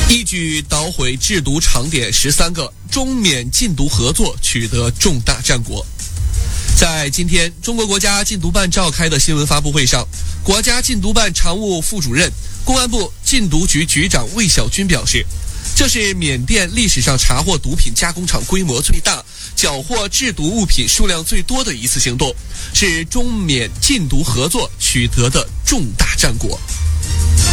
一举捣毁制毒场点13个，中缅禁毒合作取得重大战果。在今天中国国家禁毒办召开的新闻发布会上，国家禁毒办常务副主任、公安部禁毒局局长魏小军表示，这是缅甸历史上查获毒品加工厂规模最大、缴获制毒物品数量最多的一次行动，是中缅禁毒合作取得的重大战果。